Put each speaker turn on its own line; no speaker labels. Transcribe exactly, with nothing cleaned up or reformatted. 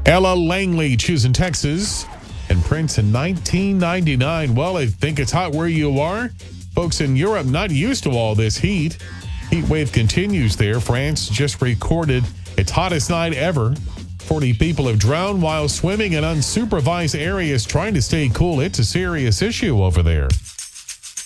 Ella Langley choosing Texas. And Prince in nineteen ninety-nine. Well, I think it's hot where you are. Folks in Europe not used to all this heat. Heat wave continues there. France just recorded its hottest night ever. forty people have drowned while swimming in unsupervised areas trying to stay cool. It's a serious issue over there.